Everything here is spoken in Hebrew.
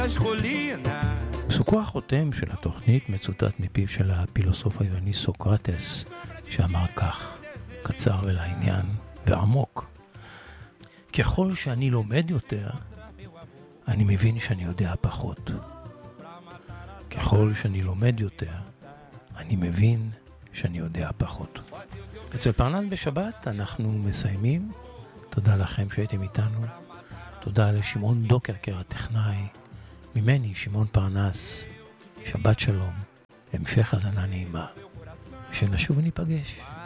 פסוקו החותם של התוכנית מצוטט מפיו של הפילוסוף היווני סוקרטס, שאמר כך, קצר ולעניין ועמוק: ככל שאני לומד יותר, אני מבין שאני יודע פחות. ככל שאני לומד יותר, אני מבין שאני יודע פחות. אצל פרנס בשבת אנחנו מסיימים. תודה לכם שהייתם איתנו. תודה לשמעון דוקרקר הטכנאי. ממני, שמעון פרנס. שבת שלום. המשך הזנה נעימה. ושנשוב וניפגש.